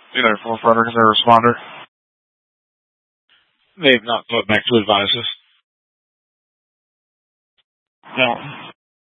Either for Frederick as a responder. They've not put back to advise us. No.